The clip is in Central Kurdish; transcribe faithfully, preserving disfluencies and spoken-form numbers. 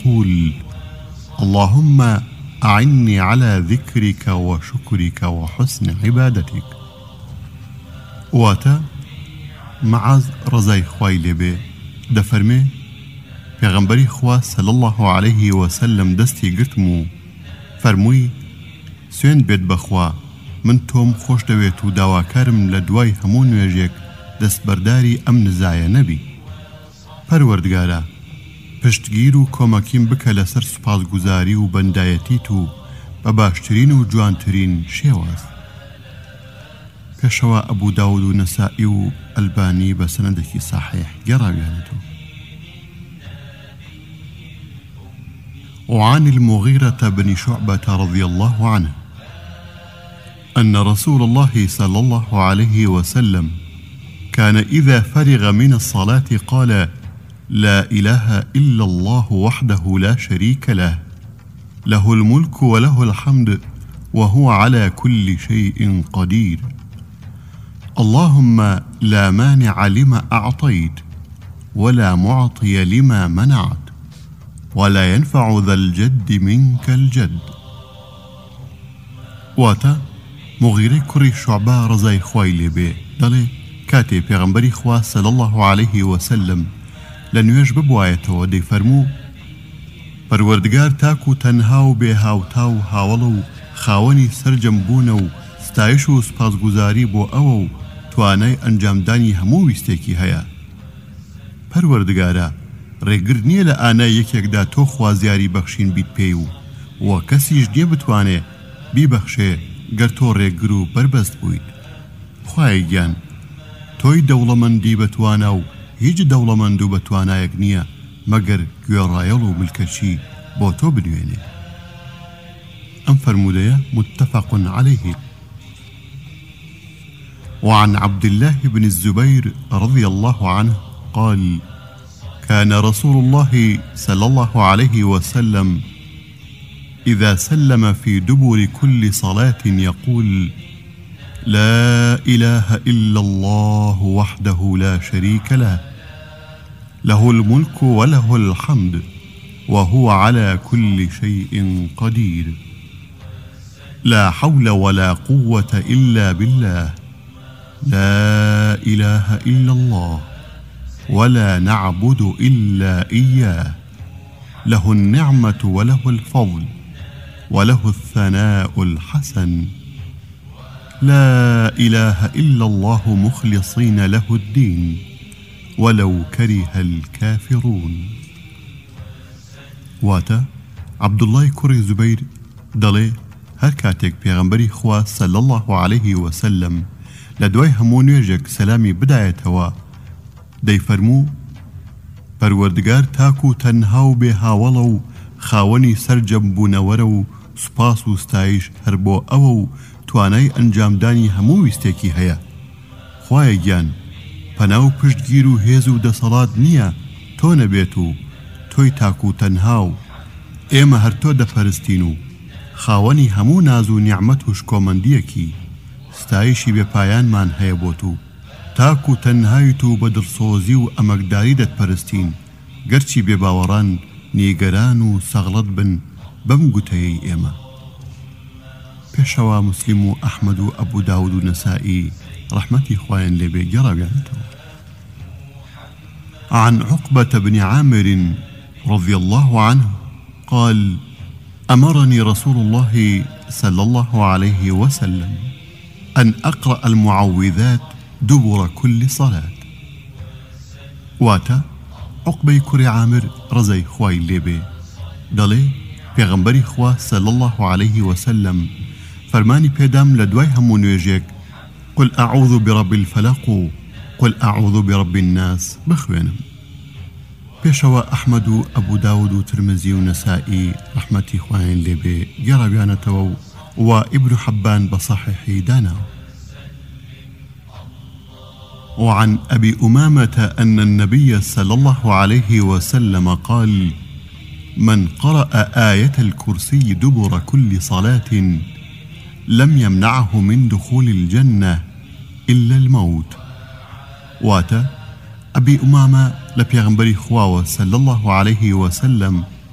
يقول: اللهم أعني على ذكرك وشكرك وحسن عبادتك. واتا معاذ رضای خوای لێبێ دەفەرمێ پێغەمبەری خوا صلی الله عليه وسلم دەستی گرتم و فەرمووی: سوێن بێت بەخوا، من تۆم خۆش دەوێت و داواکارم لە دوای هەموو نوێژێک دەستبەرداری ئەم نزایە نەبی. پەروەردگارە، پشتگیر و کۆمەکیم بکە لەسەر سوپاسگوزاری و بەندایەتیت و بە باشترین و جوانترین شێواز. پێشەوە ئەبوو داود و نەسائی و ئەلبانی بە سەنەدێکی صحیح گەڕاویانەتەوە. وعن المغيرة بن شعبة رضي الله عنه أن رسول الله صلى الله عليه وسلم كان إذا فرغ من الصلاة قال: لا إله إلا الله وحده لا شريك له، له الملك وله الحمد وهو على كل شيء قدير، اللهم لا مانع لما أعطيت ولا معطي لما منعت ولا ينفع ذا الجد منك الجد. واتا مغیرەی کوڕی شوعبە ڕزای خوای لێبێ دەڵێ کاتێ پێغەمبەری خوا صلی الله عليه وسلم لە نوێژ ببوایەتەوە دەیفەرموو: پەروەردگار تاک و تەنها و بێ هاوتا و هاوڵە و خاوەنی سەرجەم بوونە و ستایش و سپاسگوزاری بۆ ئەوە و توانای ئەنجامدانی هەموو ویستێکی هەیە. پەروەردگارە، ڕێگر نییە لە ئانای یەکێکدا تۆ خوازیاری بەخشین بیت پێی و وە کەسیش نییە بتوانێ بیبەخشێ گەر تۆ ڕێگر و بربەست بوویت. خوایە گیان، تۆی دەوڵەمەندی بەتوانە و هیچ دەوڵەمەند و بەتوانایەک نییە مەگەر گوێڕایەڵ و ملکەچی بۆ تۆ بنوێنێ. ئەم فەرمودەیە متفق عليه. وعن عبد الله بن الزبير رضي الله عنه قال: كان رسول الله صلى الله عليه وسلم إذا سلم في دبر كل صلاة يقول: لا إله إلا الله وحده لا شريك له، له الملك وله الحمد وهو على كل شيء قدير، لا حول ولا قوة إلا بالله، لا إله إلا الله ولا نعبد إلا إياه، له النعمة وله الفضل وله الثناء الحسن، لا إله إلا الله مخلصين له الدين ولو كره الكافرون. واتا عبد الله كري زبير دەڵێ هەر کاتێک پێغەمبەری خوا صلی الله عليه وسلم لە دوای هەموو نوێژێک سەلامی بدایەتەوە دەیفەرموو: پەروەردگار تاک و تەنها و بێ هاوڵە و خاوەنی سەرجەم بوونەوەرە و سوپاس و ستایش هەر بۆ ئەوە و توانای ئەنجامدانی هەموو ویستێکی هەیە. خوایە گیان، پەنا و پشتگیر و هێز و دەسەڵات نییە تۆ نەبێت و تۆی تاک و تەنها و ئێمە هەر تۆ دەپەرستین و خاوەنی هەموو ناز و نیعمەت و شکۆمەندیەکی ستایشی بێپایانمان هەیە بۆ تو، تاک و تەنهایت و بە دڵسۆزی و ئەمەکداری دەتپەرستین گەرچی بێباوەڕان نیگەران و سەغڵەت بن بەم گوتەیەی ئێمە. پێشەوە مسلم و ئەحمەد و ئەبوو داود و نەسائی ڕەحمەتی خوایان لێبێ گەڕاویانەتەوە. عن عقبة بن عامر رضي الله عنه قال: أمرني رسول الله صلى الله عليه وسلم أن أقرأ المعوذات دبر كل صلاة. واتا عقبەی کوڕی عامر ڕزای خوای لێبێ دەڵێ پێغەمبەری خوا صلی الله عليه وسلم فەرمانی پێدام لە دوای هەموو نوێژێک قل أعوذ برب الفلق و قل أعوذ برب الناس بخوێنم. پێشەوە ئەحمەد و ئەبوو داود و ترمزی و نەسائی ڕەحمەتی خوایان لێبێ گەڕاویانەتەوە و ئیبن حەبان بە صحیحی داناوە. وعن أبي أمامة أن النبي صلى الله عليه وسلم قال: من قرأ آية الكرسي دبر كل صلاة لم يمنعه من دخول الجنة إلا الموت. واتا أبي أمامة لبيغمبري خواوة صلى الله عليه وسلم